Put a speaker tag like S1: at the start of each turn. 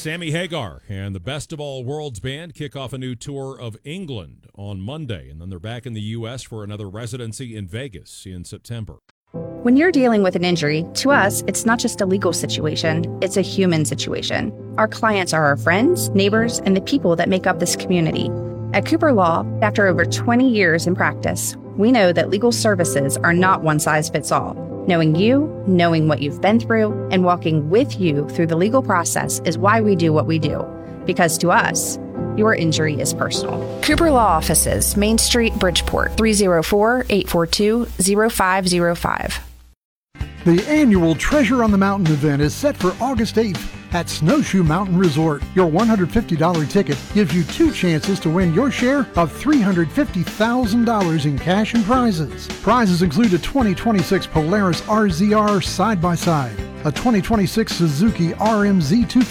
S1: Sammy Hagar and the Best of All Worlds Band kick off a new tour of England on Monday, and then they're back in the U.S. for another residency in Vegas in September.
S2: When you're dealing with an injury, to us, it's not just a legal situation, it's a human situation. Our clients are our friends, neighbors, and the people that make up this community. At Cooper Law, after over 20 years in practice, we know that legal services are not one size fits all. Knowing you, knowing what you've been through, and walking with you through the legal process is why we do what we do. Because to us, your injury is personal. Cooper Law Offices, Main Street, Bridgeport, 304-842-0505.
S3: The annual Treasure on the Mountain event is set for August 8th at Snowshoe Mountain Resort. Your $150 ticket gives you 2 chances to win your share of $350,000 in cash and prizes. Prizes include a 2026 Polaris RZR side-by-side, a 2026 Suzuki RMZ 250,